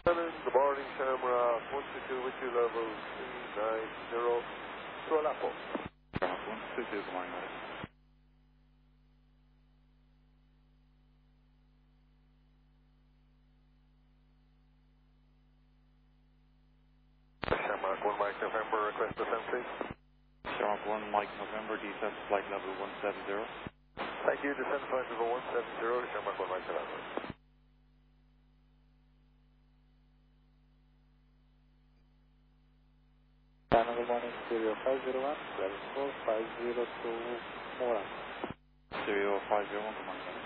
Good morning, Shamrock. 122 with you, level 390. Throw a lap up. 122, good morning, Medic. Shamrock 1 Mike November, request descent, please. Shamrock 1 Mike November, descent flight level 170. Thank you, descent flight level 170, Shamrock 1 Mike November. Good morning, Stereo 501, level 450 to Moran. Stereo 501, good morning, Medic.